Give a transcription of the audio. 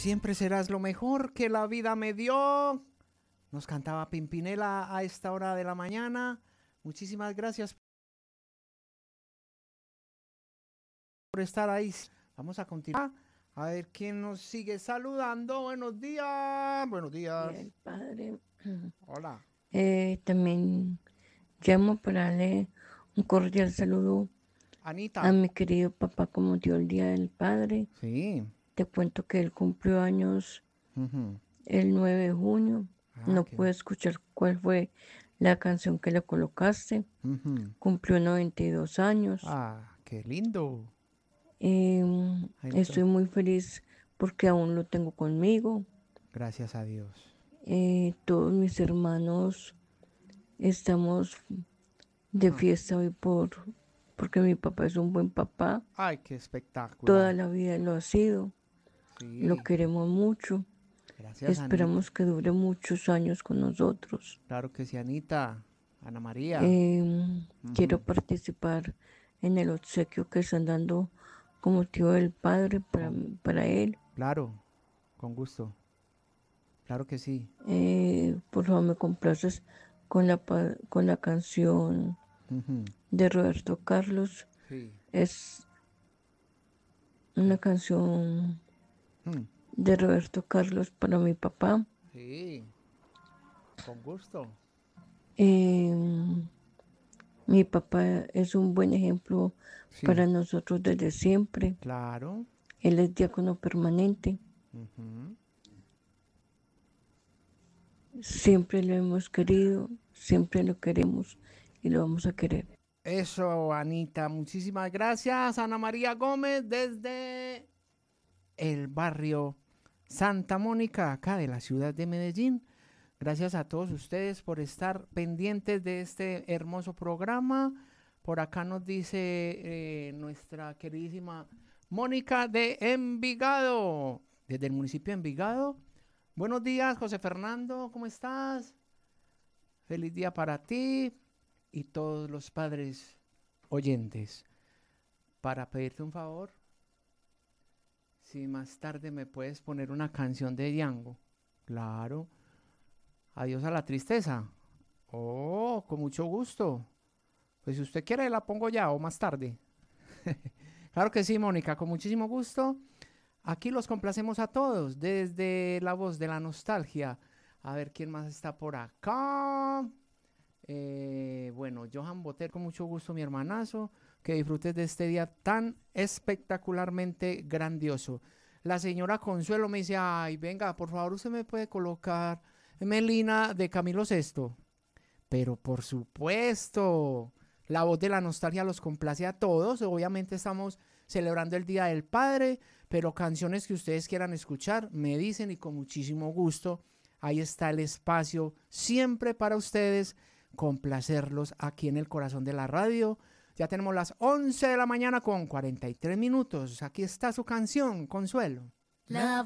Siempre serás lo mejor que la vida me dio. Nos cantaba Pimpinela a esta hora de la mañana. Muchísimas gracias por estar ahí. Vamos a continuar. A ver quién nos sigue saludando. Buenos días. Buenos días. El padre. Hola. También llamo para darle un cordial saludo Anita. a mi querido papá como dio el Día del Padre. Sí. Te cuento que él cumplió años Uh-huh. el 9 de junio. No Qué... pude escuchar cuál fue la canción que le colocaste. Uh-huh. Cumplió 92 años. Qué lindo. Estoy muy feliz porque aún lo tengo conmigo. Gracias a Dios. Todos mis hermanos estamos de fiesta hoy porque mi papá es un buen papá. Ay, qué espectáculo. Toda la vida lo ha sido. Sí. Lo queremos mucho. Gracias, Esperamos Anita. que dure muchos años con nosotros. Claro que sí, Anita. Ana María. Quiero participar en el obsequio que están dando como tío del padre para él. Claro, con gusto. Claro que sí. Por favor, me complaces con la canción de Roberto Carlos. Sí. Es una canción de Roberto Carlos para mi papá. Sí, con gusto. Mi papá es un buen ejemplo para nosotros desde siempre. Claro. Él es diácono permanente. Siempre lo hemos querido, siempre lo queremos y lo vamos a querer. Eso, Anita. Muchísimas gracias. Ana María Gómez desde el barrio Santa Mónica, acá de la ciudad de Medellín. Gracias a todos ustedes por estar pendientes de este hermoso programa. Por acá nos dice nuestra queridísima Mónica de Envigado, desde el municipio de Envigado. Buenos días, José Fernando, ¿cómo estás? Feliz día para ti y todos los padres oyentes. Para pedirte un favor, si más tarde me puedes poner una canción de Django. Claro. Adiós a la tristeza. Oh, con mucho gusto. Pues si usted quiere la pongo ya o más tarde. Claro que sí, Mónica, con muchísimo gusto. Aquí los complacemos a todos desde la voz de la nostalgia. A ver quién más está por acá. Bueno, Johan Boter, con mucho gusto, mi hermanazo. Que disfrutes de este día tan espectacularmente grandioso. La señora Consuelo me dice, ay, venga, por favor, usted me puede colocar Melina de Camilo VI. Pero por supuesto, la voz de la nostalgia los complace a todos. Obviamente estamos celebrando el Día del Padre, pero canciones que ustedes quieran escuchar, me dicen y con muchísimo gusto. Ahí está el espacio siempre para ustedes, complacerlos aquí en el corazón de la radio. Ya tenemos las 11 de la mañana con 43 minutos. Aquí está su canción, Consuelo.